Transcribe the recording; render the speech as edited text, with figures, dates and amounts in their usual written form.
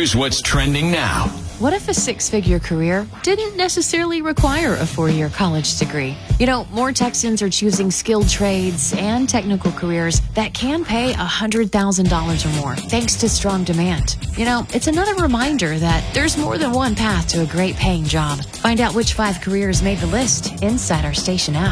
Here's what's trending now. What if a six-figure career didn't necessarily require a four-year college degree? You know, more Texans are choosing skilled trades and technical careers that can pay $100,000 or more, thanks to strong demand. You know, it's another reminder that there's more than one path to a great paying job. Find out which 5 careers made the list inside our station app.